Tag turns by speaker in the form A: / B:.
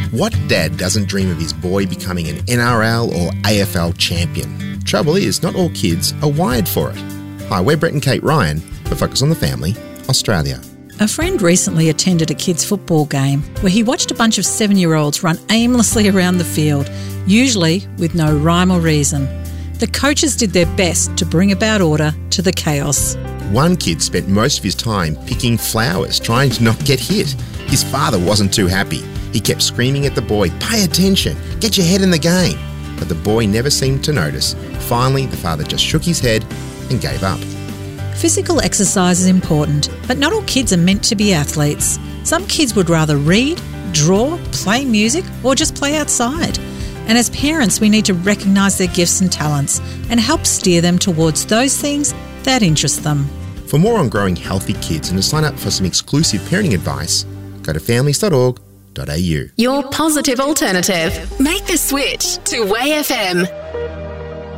A: What dad doesn't dream of his boy becoming an NRL or AFL champion? Trouble is, not all kids are wired for it. Hi, we're Brett and Kate Ryan for Focus on the Family, Australia.
B: A friend recently attended a kids' football game where he watched a bunch of 7-year-olds run aimlessly around the field, usually with no rhyme or reason. The coaches did their best to bring about order to the chaos.
A: One kid spent most of his time picking flowers, trying to not get hit. His father wasn't too happy. He kept screaming at the boy, "Pay attention, get your head in the game." But the boy never seemed to notice. Finally, the father just shook his head and gave up.
B: Physical exercise is important, but not all kids are meant to be athletes. Some kids would rather read, draw, play music, or just play outside. And as parents, we need to recognise their gifts and talents and help steer them towards those things that interest them.
A: For more on growing healthy kids and to sign up for some exclusive parenting advice, go to families.org.au.
C: Your positive alternative. Make the switch to Way FM.